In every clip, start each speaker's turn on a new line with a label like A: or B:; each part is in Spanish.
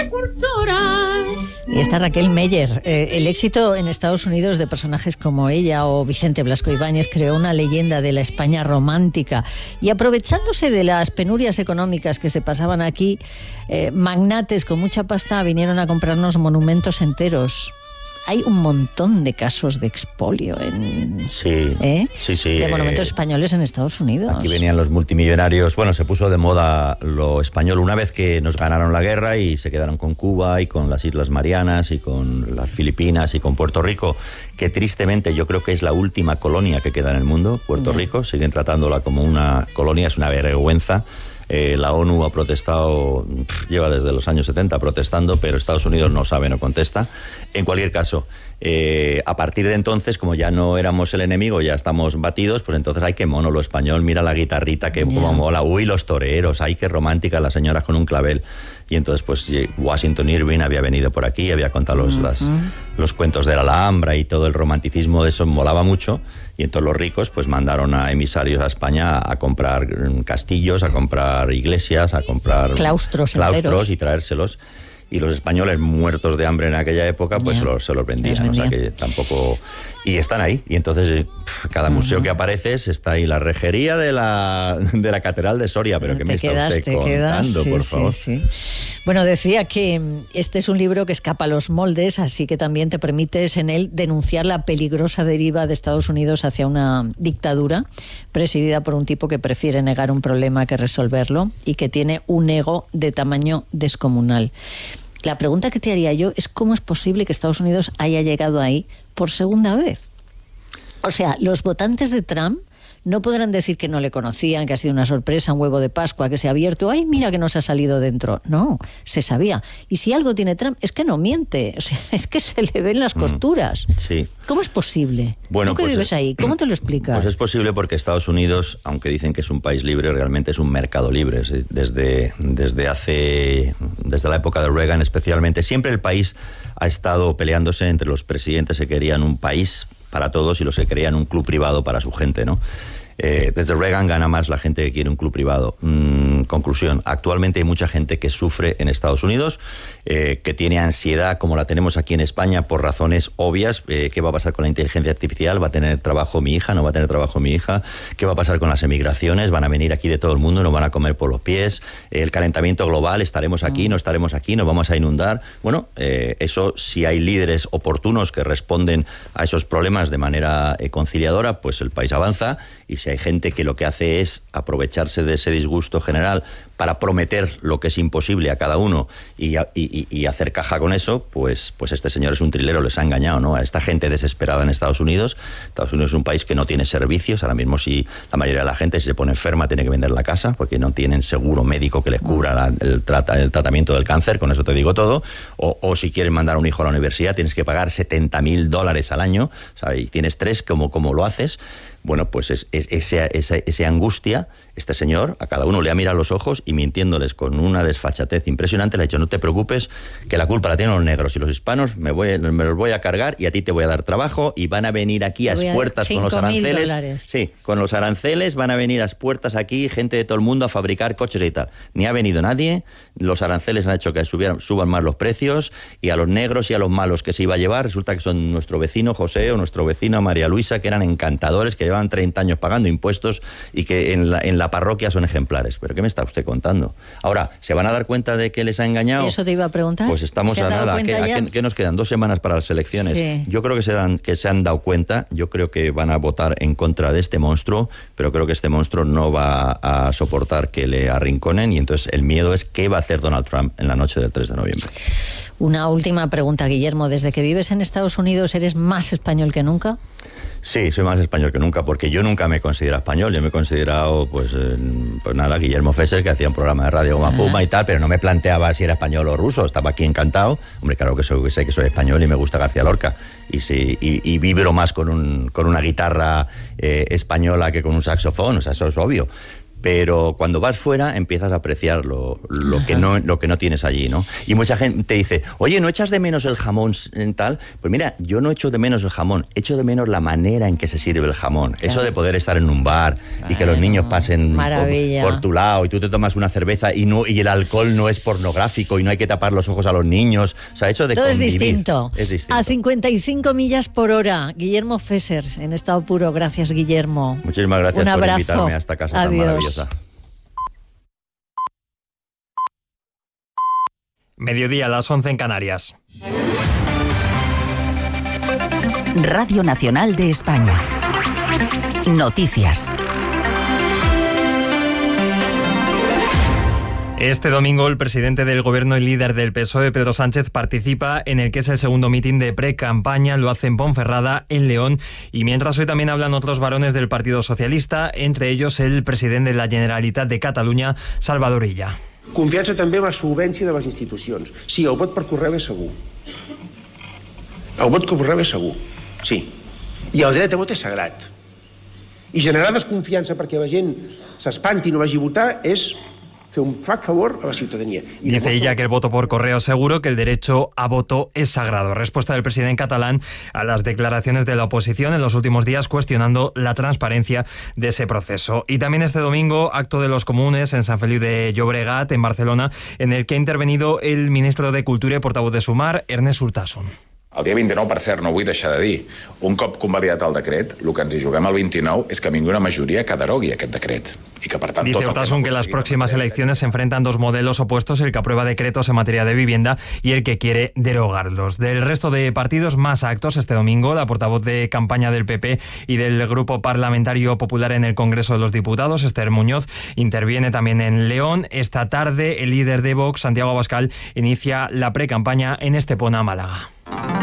A: Y está Raquel Meyer. El éxito en Estados Unidos de personajes como ella o Vicente Blasco Ibáñez creó una leyenda de la España romántica. Y aprovechándose de las penurias económicas que se pasaban aquí, magnates con mucha pasta vinieron a comprarnos monumentos enteros. Hay un montón de casos de expolio
B: sí,
A: de monumentos españoles en Estados Unidos.
B: Aquí venían los multimillonarios. Bueno, se puso de moda lo español una vez que nos ganaron la guerra y se quedaron con Cuba y con las Islas Marianas y con las Filipinas y con Puerto Rico, que tristemente yo creo que es la última colonia que queda en el mundo, Puerto Rico. Siguen tratándola como una colonia, es una vergüenza. La ONU ha protestado, lleva desde los años 70 protestando, pero Estados Unidos no sabe, no contesta. En cualquier caso, a partir de entonces, como ya no éramos el enemigo, ya estamos batidos, pues entonces hay que mono lo español, mira la guitarrita, que como mola, uy, los toreros, ay, qué romántica las señoras con un clavel. Y entonces, pues, Washington Irving había venido por aquí, había contado los cuentos de la Alhambra y todo el romanticismo de eso molaba mucho. Y entonces los ricos, pues, mandaron a emisarios a España a comprar castillos, a comprar iglesias, a comprar
A: claustros
B: y traérselos. Y los españoles muertos de hambre en aquella época, pues se los vendían. O sea que tampoco... Y están ahí. Y entonces cada museo que apareces está ahí la rejería de la Catedral de Soria. Pero ¿qué me está usted contando, por favor?
A: Sí. Bueno, decía que este es un libro que escapa a los moldes, así que también te permites en él denunciar la peligrosa deriva de Estados Unidos hacia una dictadura presidida por un tipo que prefiere negar un problema que resolverlo y que tiene un ego de tamaño descomunal. La pregunta que te haría yo es cómo es posible que Estados Unidos haya llegado ahí por segunda vez. O sea, los votantes de Trump no podrán decir que no le conocían, que ha sido una sorpresa, un huevo de Pascua que se ha abierto. ¡Ay, mira que nos ha salido dentro! No, se sabía. Y si algo tiene Trump, es que no miente. O sea, es que se le ven las costuras.
B: Sí.
A: ¿Cómo es posible?
B: Bueno,
A: ¿Tú que vives ahí? ¿Cómo te lo explicas?
B: Pues es posible porque Estados Unidos, aunque dicen que es un país libre, realmente es un mercado libre. Desde la época de Reagan especialmente, siempre el país ha estado peleándose entre los presidentes que querían un país para todos y los que querían un club privado para su gente, ¿no? Desde Reagan gana más la gente que quiere un club privado. Conclusión, actualmente hay mucha gente que sufre en Estados Unidos, que tiene ansiedad como la tenemos aquí en España por razones obvias. ¿Qué va a pasar con la inteligencia artificial? ¿Va a tener trabajo mi hija? ¿No va a tener trabajo mi hija? ¿Qué va a pasar con las emigraciones? ¿Van a venir aquí de todo el mundo? ¿Nos van a comer por los pies? ¿El calentamiento global? ¿Estaremos aquí? ¿No estaremos aquí? ¿Nos vamos a inundar? Bueno, eso, si hay líderes oportunos que responden a esos problemas de manera conciliadora, pues el país avanza. Y si hay gente que lo que hace es aprovecharse de ese disgusto general para prometer lo que es imposible a cada uno y hacer caja con eso, pues este señor es un trilero, les ha engañado, ¿no? A esta gente desesperada en Estados Unidos. Estados Unidos es un país que no tiene servicios. Ahora mismo, si la mayoría de la gente, si se pone enferma, tiene que vender la casa porque no tienen seguro médico que les cubra el tratamiento del cáncer. Con eso te digo todo. O si quieres mandar a un hijo a la universidad, tienes que pagar $70,000 al año. O sea, y tienes tres, ¿cómo lo haces? Bueno, pues esa angustia, este señor a cada uno le ha mirado a los ojos y mintiéndoles con una desfachatez impresionante le ha dicho: no te preocupes, que la culpa la tienen los negros y los hispanos, me los voy a cargar y a ti te voy a dar trabajo y van a venir aquí a expuertas con los aranceles. Sí, con los aranceles van a venir a expuertas aquí gente de todo el mundo a fabricar coches y tal. Ni ha venido nadie, los aranceles han hecho que suban más los precios y a los negros y a los malos que se iba a llevar, resulta que son nuestro vecino José o nuestro vecino María Luisa, que eran encantadores, que llevan 30 años pagando impuestos y que en la parroquia son ejemplares. ¿Pero qué me está usted contando? Ahora, ¿se van a dar cuenta de que les ha engañado?
A: Eso te iba a preguntar.
B: Pues estamos a nada. ¿Qué nos quedan? 2 semanas para las elecciones.
A: Sí.
B: Yo creo que se han dado cuenta. Yo creo que van a votar en contra de este monstruo, pero creo que este monstruo no va a soportar que le arrinconen y entonces el miedo es qué va a hacer Donald Trump en la noche del 3 de noviembre.
A: Una última pregunta, Guillermo. ¿Desde que vives en Estados Unidos eres más español que nunca?
B: Sí, soy más español que nunca, porque yo nunca me he considerado español. Yo me he considerado, pues nada, Guillermo Fesser, que hacía un programa de radio como Puma y tal, pero no me planteaba si era español o ruso. Estaba aquí encantado. Hombre, claro que sé que soy español y me gusta García Lorca. Y vibro más con una guitarra española que con un saxofón, o sea, eso es obvio. pero cuando vas fuera empiezas a apreciar lo que no tienes allí, ¿no? Y mucha gente te dice, oye, ¿no echas de menos el jamón tal? Pues mira, yo no echo de menos el jamón, echo de menos la manera en que se sirve el jamón. Claro. Eso de poder estar en un bar y que los niños pasen por tu lado y tú te tomas una cerveza y el alcohol no es pornográfico y no hay que tapar los ojos a los niños. O sea, eso de
A: todo
B: convivir,
A: es distinto. A 55 millas por hora. Guillermo Fesser, en estado puro. Gracias, Guillermo.
B: Muchísimas gracias por invitarme a esta casa tan maravillosa.
C: Mediodía, a las 11 en Canarias.
D: Radio Nacional de España. Noticias.
C: Este domingo el presidente del Gobierno y líder del PSOE, Pedro Sánchez, participa en el que es el segundo mitin de pre-campaña. Lo hace en Ponferrada, en León. Y mientras hoy también hablan otros varones del Partido Socialista, entre ellos el presidente de la Generalitat de Catalunya, Salvador Illa.
E: Confiança també en la solvència de les institucions. Sí, el vot per correu és segur. El vot per correu és segur, sí. I el dret a vot és sagrat. I generar desconfiança perquè la gent s'espanti i no vagi a votar és fer un flac favor a la ciudadanía.
C: Dice ella que el voto por correo seguro, que el derecho a voto es sagrado. Respuesta del presidente catalán a las declaraciones de la oposición en los últimos días cuestionando la transparencia de ese proceso. Y también este domingo, acto de los comunes en Sant Feliu de Llobregat, en Barcelona, en el que ha intervenido el ministro de Cultura y portavoz de Sumar, Ernest Urtasun.
F: El dia 29, per cert, no vull deixar de dir, un cop convalidat el decret, el que ens hi juguem el 29 és que vingui una majoria que derogui aquest decret. Y que, per tant,
C: dice Urtasun que las próximas elecciones se enfrentan dos modelos opuestos, el que aprueba decretos en materia de vivienda y el que quiere derogarlos. Del resto de partidos, más actos este domingo. La portavoz de campaña del PP y del Grupo Parlamentario Popular en el Congreso de los Diputados, Esther Muñoz, interviene también en León. Esta tarde, el líder de Vox, Santiago Abascal, inicia la precampaña en Estepona, Málaga.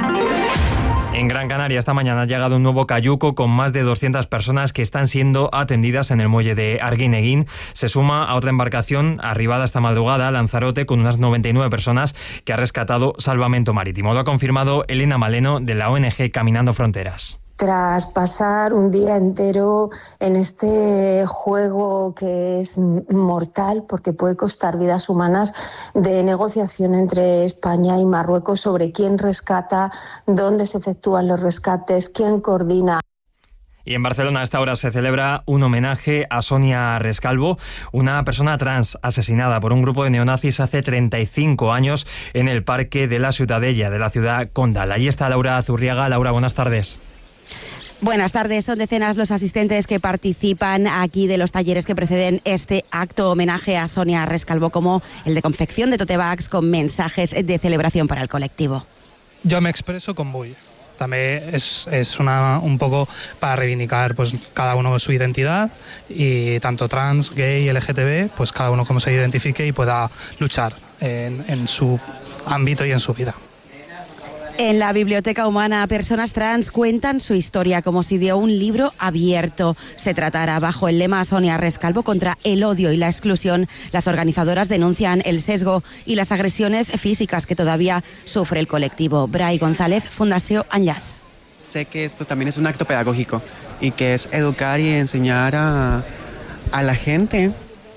C: En Gran Canaria esta mañana ha llegado un nuevo cayuco con más de 200 personas que están siendo atendidas en el muelle de Arguineguín. Se suma a otra embarcación arribada esta madrugada, Lanzarote, con unas 99 personas que ha rescatado Salvamento Marítimo. Lo ha confirmado Elena Maleno de la ONG Caminando Fronteras.
G: Tras pasar un día entero en este juego que es mortal porque puede costar vidas humanas, de negociación entre España y Marruecos sobre quién rescata, dónde se efectúan los rescates, quién coordina.
C: Y en Barcelona a esta hora se celebra un homenaje a Sonia Rescalvo, una persona trans asesinada por un grupo de neonazis hace 35 años en el Parque de la Ciutadella de la ciudad condal. Allí está Laura Zurriaga. Laura, buenas tardes.
H: Buenas tardes. Son decenas los asistentes que participan aquí de los talleres que preceden este acto homenaje a Sonia Rescalvo, como el de confección de tote bags con mensajes de celebración para el colectivo.
I: Yo me expreso con Vull. También es un poco para reivindicar pues cada uno su identidad, y tanto trans, gay, LGTB, pues cada uno como se identifique y pueda luchar en su ámbito y en su vida.
H: En la Biblioteca Humana, personas trans cuentan su historia como si de un libro abierto se tratara. Bajo el lema Sonia Rescalvo contra el odio y la exclusión, las organizadoras denuncian el sesgo y las agresiones físicas que todavía sufre el colectivo. Bray González, Fundació Enllaç.
J: Sé que esto también es un acto pedagógico y que es educar y enseñar a la gente.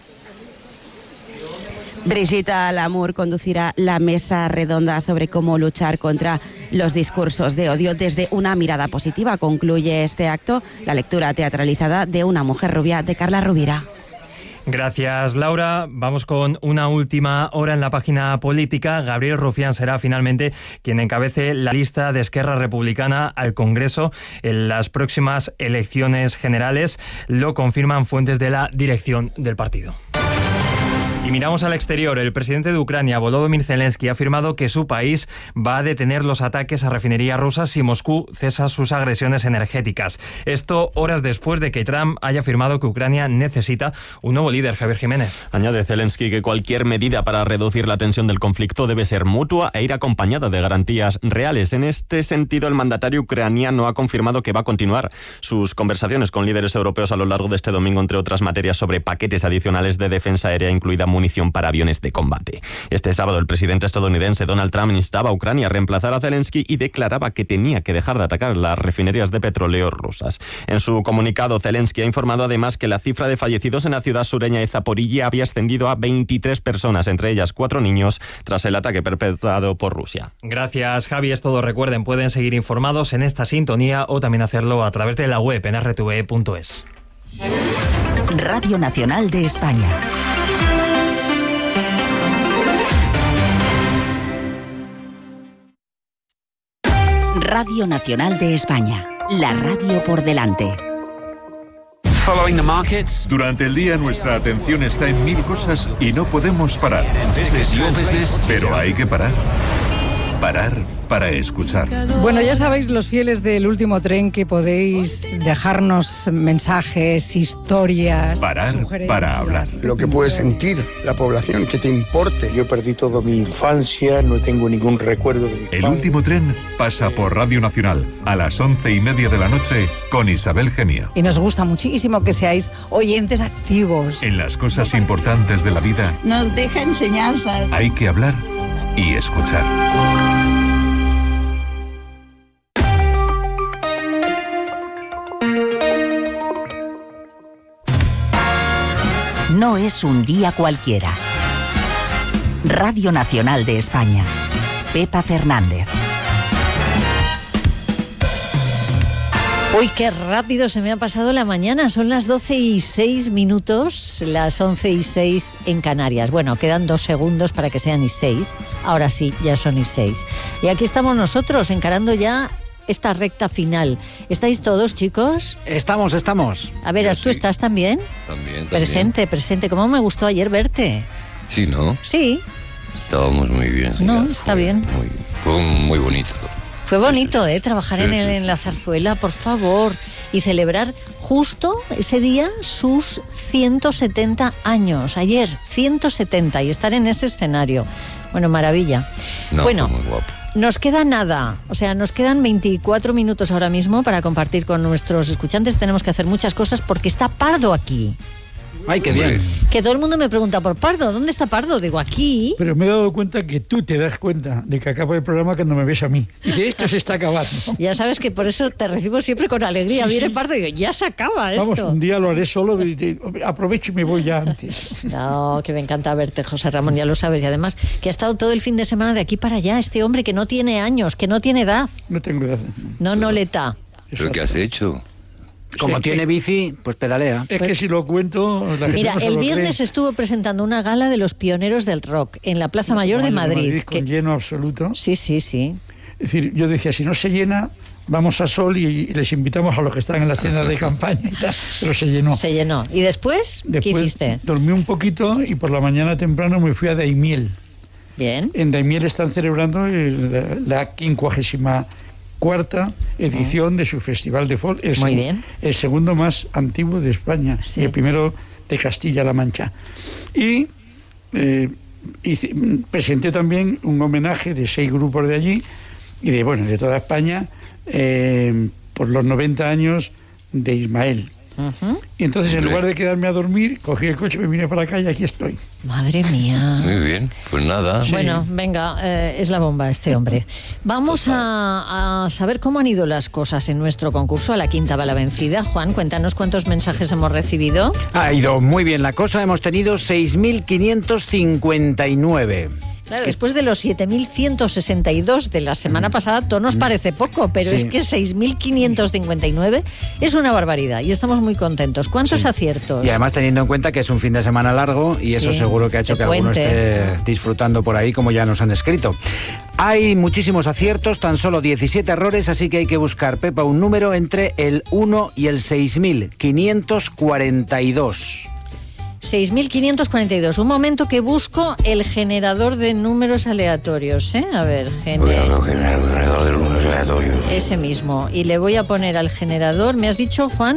H: Brigitte Lamour conducirá la mesa redonda sobre cómo luchar contra los discursos de odio desde una mirada positiva. Concluye este acto la lectura teatralizada de Una mujer rubia de Carla Rovira.
C: Gracias, Laura. Vamos con una última hora en la página política. Gabriel Rufián será finalmente quien encabece la lista de Esquerra Republicana al Congreso en las próximas elecciones generales. Lo confirman fuentes de la dirección del partido. Y miramos al exterior. El presidente de Ucrania, Volodymyr Zelensky, ha afirmado que su país va a detener los ataques a refinerías rusas si Moscú cesa sus agresiones energéticas. Esto horas después de que Trump haya afirmado que Ucrania necesita un nuevo líder. Javier Jiménez.
K: Añade Zelensky que cualquier medida para reducir la tensión del conflicto debe ser mutua e ir acompañada de garantías reales. En este sentido, el mandatario ucraniano ha confirmado que va a continuar sus conversaciones con líderes europeos a lo largo de este domingo, entre otras materias sobre paquetes adicionales de defensa aérea, incluida munición munición para aviones de combate. Este sábado el presidente estadounidense Donald Trump instaba a Ucrania a reemplazar a Zelensky y declaraba que tenía que dejar de atacar las refinerías de petróleo rusas. En su comunicado, Zelensky ha informado además que la cifra de fallecidos en la ciudad sureña de Zaporilla había ascendido a 23 personas, entre ellas 4 niños, tras el ataque perpetrado por Rusia.
C: Gracias, Javi. Es todo. Recuerden, pueden seguir informados en esta sintonía o también hacerlo a través de la web en rtve.es.
D: Radio Nacional de España. Radio Nacional de España. La radio por delante.
L: Durante el día nuestra atención está en 1000 cosas y no podemos parar. Pero hay que parar. Parar para escuchar.
M: Bueno, ya sabéis, los fieles del Último Tren, que podéis dejarnos mensajes, historias.
L: Parar para hablar.
N: Lo que puede sentir la población, que te importe.
E: Yo perdí toda mi infancia, no tengo ningún recuerdo de mi
L: El Último Tren pasa por Radio Nacional a las 11:30 de la noche con Isabel Gemio.
M: Y nos gusta muchísimo que seáis oyentes activos.
L: En las cosas importantes de la vida
O: nos deja enseñanzas.
L: Hay que hablar y escuchar.
D: No es un día cualquiera. Radio Nacional de España. Pepa Fernández.
A: Uy, qué rápido se me ha pasado la mañana. Son las 12:06, las 11:06 en Canarias. Bueno, quedan 2 segundos para que sean 6. Ahora sí, ya son 6. Y aquí estamos nosotros, encarando ya esta recta final. ¿Estáis todos, chicos?
P: Estamos.
A: A ver, ¿tú estás también?
Q: También.
A: Presente. ¿Cómo me gustó ayer verte?
Q: Sí, ¿no?
A: Sí.
Q: Estábamos muy bien.
A: No, está bien.
Q: Fue muy bonito.
A: Fue bonito, trabajar en la zarzuela, por favor, y celebrar justo ese día sus 170 años. Ayer, 170, y estar en ese escenario. Bueno, maravilla. Bueno,
Q: fue muy guapo.
A: Nos queda nada, nos quedan 24 minutos ahora mismo para compartir con nuestros escuchantes. Tenemos que hacer muchas cosas porque está Pardo aquí.
P: ¡Ay, qué bien!
A: Que todo el mundo me pregunta por Pardo. ¿Dónde está Pardo? Digo, aquí.
R: Pero me he dado cuenta que tú te das cuenta de que acaba el programa cuando me ves a mí. Y que esto se está acabando.
A: Ya sabes que por eso te recibo siempre con alegría.
R: Sí,
A: Viene Pardo y digo, ya se acaba esto.
R: Vamos, un día lo haré solo. Aprovecho y me voy ya antes.
A: No, que me encanta verte, José Ramón, ya lo sabes. Y además que ha estado todo el fin de semana de aquí para allá. Este hombre que no tiene años, que no tiene edad.
R: No tengo edad.
A: No le está.
Q: ¿Pero qué has hecho?
P: Como tiene bici, pues pedalea.
R: Es que si lo cuento...
A: Mira, el viernes estuvo presentando una gala de los pioneros del rock en la Plaza Mayor de Madrid.
R: Con lleno absoluto.
A: Sí.
R: Es decir, yo decía, si no se llena, vamos a Sol y les invitamos a los que están en las tiendas de campaña y tal, pero se llenó.
A: Se llenó. ¿Y después qué hiciste?
R: Dormí un poquito y por la mañana temprano me fui a Daimiel.
A: Bien.
R: En Daimiel están celebrando la 54ª edición de su festival de folk.
A: Muy bien.
R: El segundo más antiguo de España, y el primero de Castilla-La Mancha. Y presenté también un homenaje de 6 grupos de allí y de toda España por los 90 años de Ismael. Y entonces, en lugar de quedarme a dormir, cogí el coche, me vine para acá y aquí estoy.
A: Madre mía.
Q: Muy bien, pues nada.
A: Bueno, venga, es la bomba este hombre. Vamos a saber cómo han ido las cosas en nuestro concurso a la quinta bala vencida. Juan, cuéntanos cuántos mensajes hemos recibido.
P: Ha ido muy bien la cosa, hemos tenido 6.559.
A: Claro, después de los 7.162 de la semana pasada, todo nos parece poco, pero es que 6.559 es una barbaridad y estamos muy contentos. ¿Cuántos aciertos?
P: Y además teniendo en cuenta que es un fin de semana largo y eso seguro que ha hecho que alguno esté disfrutando por ahí, como ya nos han escrito. Hay muchísimos aciertos, tan solo 17 errores, así que hay que buscar, Pepa, un número entre el 1 y el 6.542.
A: 6.542. Un momento que busco el generador de números aleatorios, A ver,
Q: generador de números aleatorios.
A: Ese mismo. Y le voy a poner al generador, ¿me has dicho, Juan?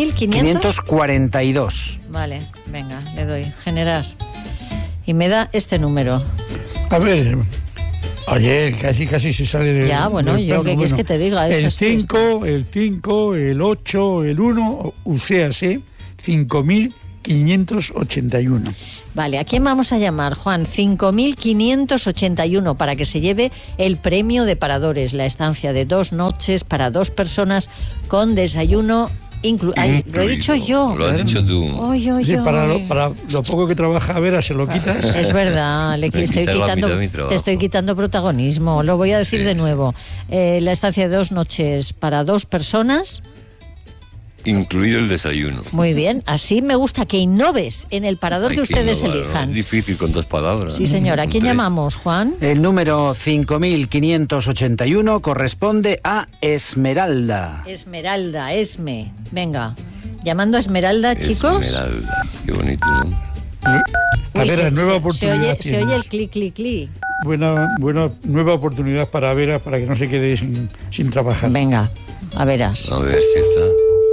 P: 6.542.
A: Vale, venga, le doy. Generar. Y me da este número.
R: A ver... Oye, casi se sale de...
A: Ya, bueno, yo qué quieres que te diga.
R: El 5, el 8, el 1, o sea, 5.500. 5.581.
A: Vale, ¿a quién vamos a llamar, Juan? 5.581 para que se lleve el premio de Paradores, la estancia de 2 noches para 2 personas con desayuno Ay, lo he dicho yo.
Q: Lo has dicho tú.
R: Sí, para lo poco que trabaja Vera se lo quitas.
A: Es verdad, te estoy quitando protagonismo. Lo voy a decir de nuevo. La estancia de 2 noches para 2 personas.
Q: Incluido el desayuno.
A: Muy bien, así me gusta que innoves en el parador que ustedes elijan.
Q: Es difícil con 2 palabras.
A: Sí, señora. ¿A quién llamamos, Juan?
P: El número 5.581 corresponde a Esmeralda.
A: Esmeralda, Esme. Venga, llamando a Esmeralda, chicos.
Q: Esmeralda, qué bonito, ¿no?
R: A ver, nueva oportunidad.
A: Se oye el clic, clic, clic.
R: Buena nueva oportunidad para Vera, para que no se quede sin trabajar.
A: Venga, a verás.
Q: A ver si está.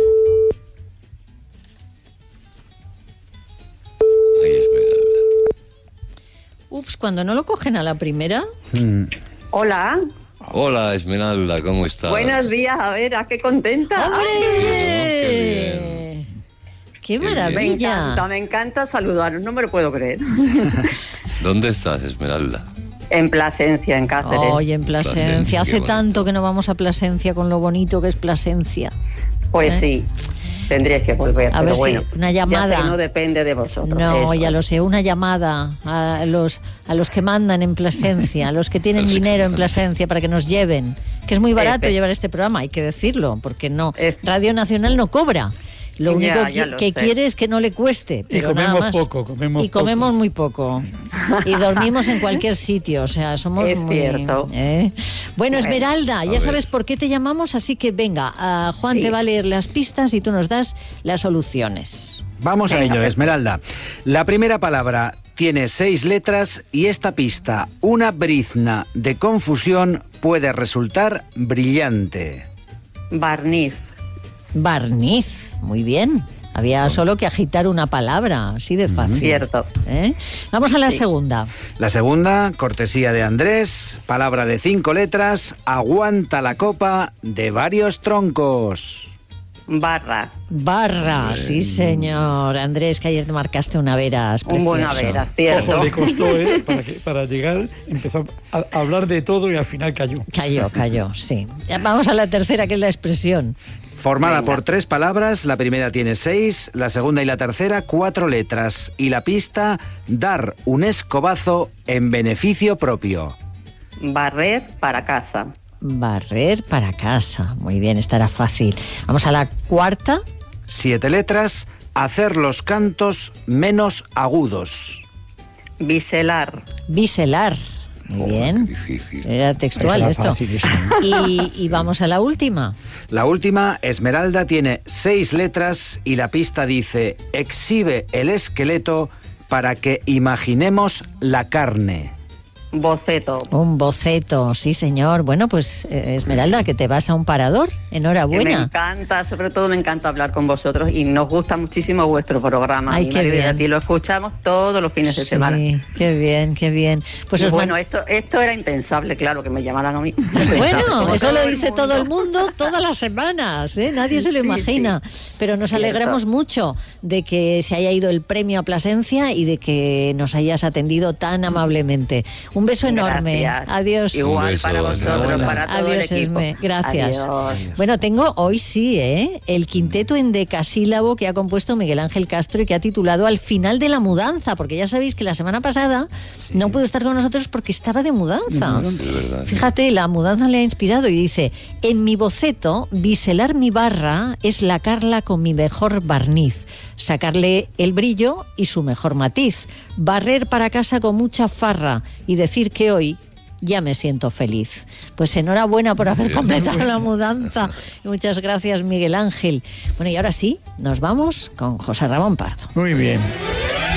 A: Ups, cuando no lo cogen a la primera.
S: Hola.
Q: Hola, Esmeralda, ¿cómo estás?
S: Buenos días, a ver, qué contenta.
A: ¡Hombre! ¡Qué maravilla!
S: Me encanta saludaros, no me lo puedo creer.
Q: ¿Dónde estás, Esmeralda?
S: En Plasencia, en Cáceres.
A: Oye, en Plasencia. Hace tanto que no vamos a Plasencia con lo bonito que es Plasencia.
S: Pues sí. Tendríais que volver,
A: a ver si una llamada.
S: Ya sé, no depende de vosotros.
A: No, ya lo sé, una llamada a los que mandan en Plasencia, a los que tienen dinero en Plasencia para que nos lleven, que es muy barato llevar este programa, hay que decirlo, porque no, Radio Nacional no cobra. Lo único que quiere es que no le cueste, pero
R: comemos
A: nada más. Comemos muy poco. Y dormimos en cualquier sitio, o sea, somos muy...
S: Cierto.
A: Bueno, Esmeralda, ya sabes por qué te llamamos, así que venga, Juan te va a leer las pistas y tú nos das las soluciones.
P: Vamos a ello, Esmeralda. La primera palabra tiene 6 letras y esta pista, una brizna de confusión, puede resultar brillante.
S: Barniz.
A: Barniz. Muy bien. Había solo que agitar una palabra, así de fácil.
S: Cierto.
A: Vamos a la segunda.
P: La segunda, cortesía de Andrés, palabra de 5 letras, aguanta la copa de varios troncos.
S: Barra.
A: Barra, sí señor. Andrés, que ayer te marcaste una veras.
S: Un buena vera, cierto.
R: Ojo, le costó, para llegar, empezó a hablar de todo y al final cayó.
A: Cayó, sí. Vamos a la tercera, que es la expresión.
P: Formada por 3 palabras, la primera tiene 6, la segunda y la tercera 4 letras. Y la pista, dar un escobazo en beneficio propio.
S: Barrer para casa.
A: Barrer para casa. Muy bien, estará fácil. Vamos a la cuarta.
P: 7 letras, hacer los cantos menos agudos.
S: Biselar.
A: Biselar. Muy bien. Era textual esto. Y vamos a la última.
P: La última, Esmeralda, tiene 6 letras y la pista dice: exhibe el esqueleto para que imaginemos la carne.
S: Boceto.
A: Un boceto, sí señor. Bueno, pues Esmeralda, que te vas a un parador. Enhorabuena.
S: Me encanta, sobre todo me encanta hablar con vosotros y nos gusta muchísimo vuestro programa.
A: Ay, qué bien.
S: Y lo escuchamos todos los fines de semana.
A: Sí, qué bien, qué bien. Pues
S: bueno, esto era impensable, claro, que me llamaran a mí.
A: Bueno, eso lo dice todo el mundo todas las semanas, ¿eh? Nadie se lo imagina. Sí. Pero nos alegramos mucho de que se haya ido el premio a Plasencia y de que nos hayas atendido tan amablemente. Un beso enorme.
S: Gracias.
A: Adiós.
S: Igual para vosotros, para todo
A: Adiós,
S: el equipo.
A: Esme. Gracias.
S: Adiós.
A: Bueno, tengo hoy sí, el quinteto endecasílabo que ha compuesto Miguel Ángel Castro y que ha titulado Al final de la mudanza, porque ya sabéis que la semana pasada no pudo estar con nosotros porque estaba de mudanza. Fíjate, la mudanza le ha inspirado y dice: en mi boceto, biselar mi barra es lacarla con mi mejor barniz, sacarle el brillo y su mejor matiz, barrer para casa con mucha farra y decir que hoy ya me siento feliz. Pues enhorabuena por haber completado la mudanza. Muchas gracias, Miguel Ángel. Bueno, y ahora sí, nos vamos con José Ramón Pardo.
R: Muy bien.